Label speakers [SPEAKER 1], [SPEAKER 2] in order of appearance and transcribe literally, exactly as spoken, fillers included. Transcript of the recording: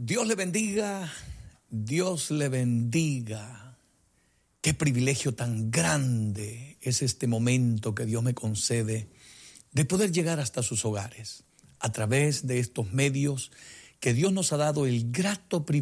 [SPEAKER 1] Dios le bendiga, Dios le bendiga. Qué privilegio tan grande es este momento que Dios me concede de poder llegar hasta sus hogares a través de estos medios que Dios nos ha dado el grato privilegio